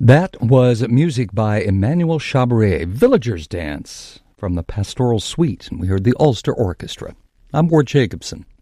That was music by Emmanuel Chabrier, Villager's Dance, from the Pastoral Suite, and we heard the Ulster Orchestra. I'm Ward Jacobson.